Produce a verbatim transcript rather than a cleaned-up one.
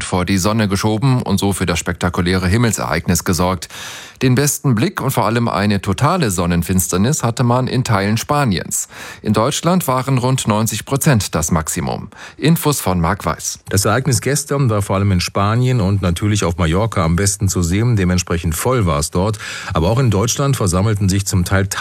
Mond vor die Sonne geschoben und so für das spektakuläre Himmelsereignis gesorgt. Den besten Blick und vor allem eine totale Sonnenfinsternis hatte man in Teilen Spaniens. In Deutschland waren rund neunzig Prozent das Maximum. Infos von Marc Weiß. Das Ereignis gestern war vor allem in Spanien und natürlich auf Mallorca am besten zu sehen. Dementsprechend voll war es dort. Aber auch in Deutschland versammelten sich zum Teil